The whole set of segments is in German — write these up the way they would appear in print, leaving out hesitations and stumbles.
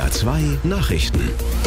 SWR 2 Nachrichten.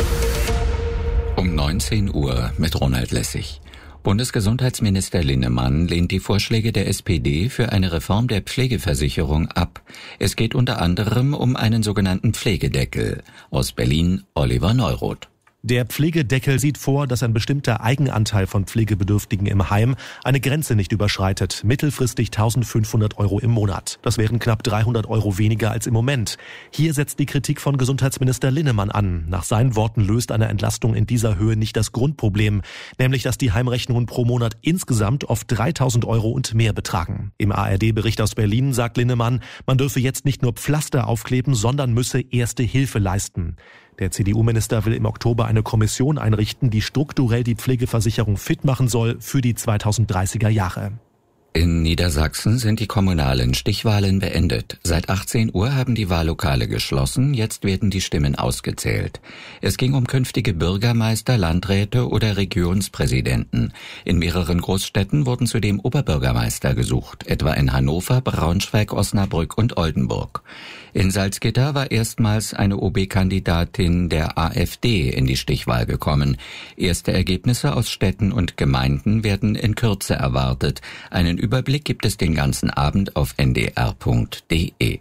Um 19 Uhr mit Ronald Lessig. Bundesgesundheitsminister Linnemann lehnt die Vorschläge der SPD für eine Reform der Pflegeversicherung ab. Es geht unter anderem um einen sogenannten Pflegedeckel. Aus Berlin Oliver Neuroth. Der Pflegedeckel sieht vor, dass ein bestimmter Eigenanteil von Pflegebedürftigen im Heim eine Grenze nicht überschreitet, mittelfristig 1.500 € im Monat. Das wären knapp 300 € weniger als im Moment. Hier setzt die Kritik von Gesundheitsminister Linnemann an. Nach seinen Worten löst eine Entlastung in dieser Höhe nicht das Grundproblem, nämlich dass die Heimrechnungen pro Monat insgesamt oft 3.000 € und mehr betragen. Im ARD-Bericht aus Berlin sagt Linnemann, man dürfe jetzt nicht nur Pflaster aufkleben, sondern müsse erste Hilfe leisten. Der CDU-Minister will im Oktober eine Kommission einrichten, die strukturell die Pflegeversicherung fit machen soll für die 2030er Jahre. In Niedersachsen sind die kommunalen Stichwahlen beendet. Seit 18 Uhr haben die Wahllokale geschlossen, jetzt werden die Stimmen ausgezählt. Es ging um künftige Bürgermeister, Landräte oder Regionspräsidenten. In mehreren Großstädten wurden zudem Oberbürgermeister gesucht, etwa in Hannover, Braunschweig, Osnabrück und Oldenburg. In Salzgitter war erstmals eine OB-Kandidatin der AfD in die Stichwahl gekommen. Erste Ergebnisse aus Städten und Gemeinden werden in Kürze erwartet. Einen Überblick gibt es den ganzen Abend auf ndr.de.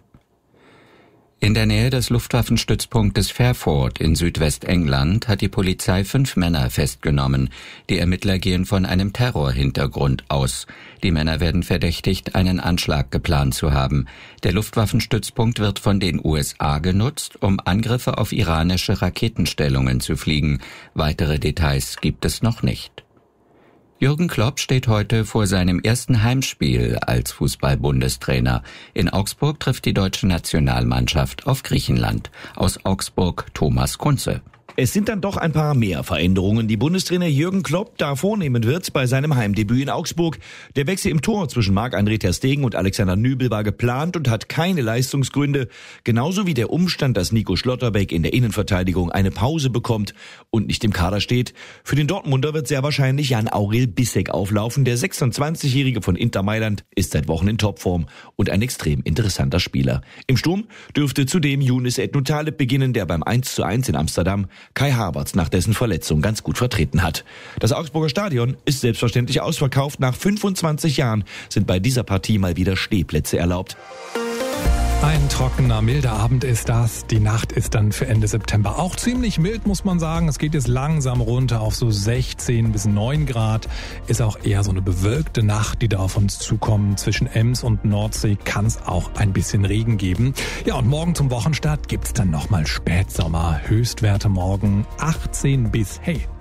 In der Nähe des Luftwaffenstützpunktes Fairford in Südwestengland hat die Polizei 5 Männer festgenommen. Die Ermittler gehen von einem Terrorhintergrund aus. Die Männer werden verdächtigt, einen Anschlag geplant zu haben. Der Luftwaffenstützpunkt wird von den USA genutzt, um Angriffe auf iranische Raketenstellungen zu fliegen. Weitere Details gibt es noch nicht. Jürgen Klopp steht heute vor seinem ersten Heimspiel als Fußball-Bundestrainer. In Augsburg trifft die deutsche Nationalmannschaft auf Griechenland. Aus Augsburg Thomas Kunze. Es sind dann doch ein paar mehr Veränderungen, die Bundestrainer Jürgen Klopp da vornehmen wird bei seinem Heimdebüt in Augsburg. Der Wechsel im Tor zwischen Marc-André ter Stegen und Alexander Nübel war geplant und hat keine Leistungsgründe. Genauso wie der Umstand, dass Nico Schlotterbeck in der Innenverteidigung eine Pause bekommt und nicht im Kader steht. Für den Dortmunder wird sehr wahrscheinlich Jan-Aurel Bissek auflaufen. Der 26-Jährige von Inter Mailand ist seit Wochen in Topform und ein extrem interessanter Spieler. Im Sturm dürfte zudem Younes Ednou-Taleb beginnen, der beim 1:1 in Amsterdam Kai Havertz nach dessen Verletzung ganz gut vertreten hat. Das Augsburger Stadion ist selbstverständlich ausverkauft. Nach 25 Jahren sind bei dieser Partie mal wieder Stehplätze erlaubt. Ein trockener, milder Abend ist das. Die Nacht ist dann für Ende September auch ziemlich mild, muss man sagen. Es geht jetzt langsam runter auf so 16 bis 9 Grad. Ist auch eher so eine bewölkte Nacht, die da auf uns zukommt. Zwischen Ems und Nordsee kann es auch ein bisschen Regen geben. Ja, und morgen zum Wochenstart gibt's dann nochmal Spätsommer. Höchstwerte morgen 18 bis,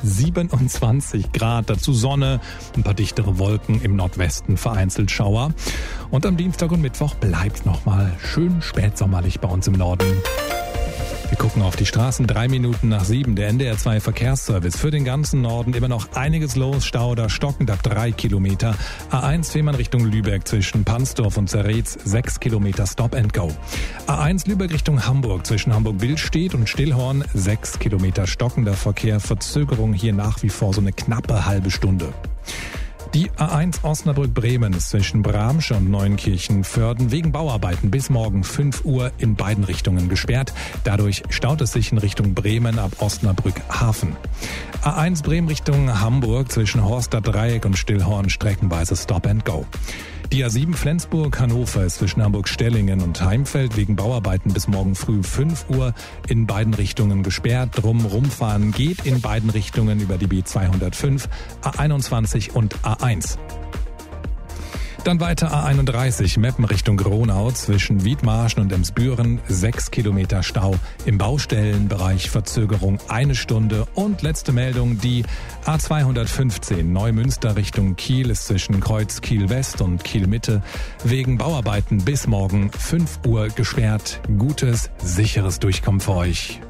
27 Grad. Dazu Sonne, ein paar dichtere Wolken, im Nordwesten vereinzelt Schauer. Und am Dienstag und Mittwoch bleibt nochmal schön spätsommerlich bei uns im Norden. Wir gucken auf die Straßen, 3 Minuten nach 7. Der NDR 2 Verkehrsservice für den ganzen Norden. Immer noch einiges los. Stau da stockend ab 3 Kilometer. A1 Fehmarn Richtung Lübeck zwischen Pansdorf und Zerretz 6 Kilometer Stop and Go. A1 Lübeck Richtung Hamburg zwischen Hamburg-Billstedt und Stillhorn 6 Kilometer stockender Verkehr. Verzögerung hier nach wie vor so eine knappe halbe Stunde. Die A1 Osnabrück-Bremen ist zwischen Bramsche und Neunkirchen-Vörden wegen Bauarbeiten bis morgen 5 Uhr in beiden Richtungen gesperrt. Dadurch staut es sich in Richtung Bremen ab Osnabrück-Hafen. A1 Bremen Richtung Hamburg zwischen Horster-Dreieck und Stillhorn streckenweise Stop and Go. Die A7 Flensburg-Hannover ist zwischen Hamburg-Stellingen und Heimfeld wegen Bauarbeiten bis morgen früh 5 Uhr in beiden Richtungen gesperrt. Drum rumfahren geht in beiden Richtungen über die B205, A21 und A1. Dann weiter A31 Meppen Richtung Gronau zwischen Wiedmarschen und Emsbüren 6 Kilometer Stau. Im Baustellenbereich Verzögerung 1 Stunde. Und letzte Meldung, die A215 Neumünster Richtung Kiel ist zwischen Kreuz Kiel West und Kiel Mitte wegen Bauarbeiten bis morgen 5 Uhr gesperrt. Gutes, sicheres Durchkommen für euch.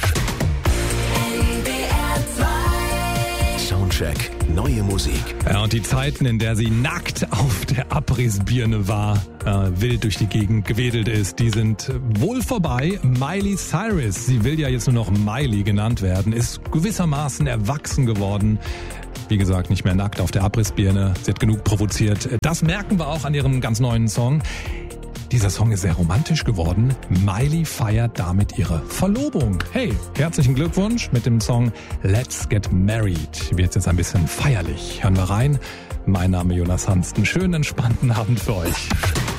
Soundcheck. Neue Musik. Ja, und die Zeiten, in der sie nackt auf der Abrissbirne war, wild durch die Gegend gewedelt ist, die sind wohl vorbei. Miley Cyrus, sie will ja jetzt nur noch Miley genannt werden, ist gewissermaßen erwachsen geworden. Wie gesagt, nicht mehr nackt auf der Abrissbirne. Sie hat genug provoziert. Das merken wir auch an ihrem ganz neuen Song. Dieser Song ist sehr romantisch geworden. Miley feiert damit ihre Verlobung. Hey, herzlichen Glückwunsch mit dem Song Let's Get Married. Wird jetzt ein bisschen feierlich. Hören wir rein. Mein Name Jonas Hansten. Schönen, entspannten Abend für euch.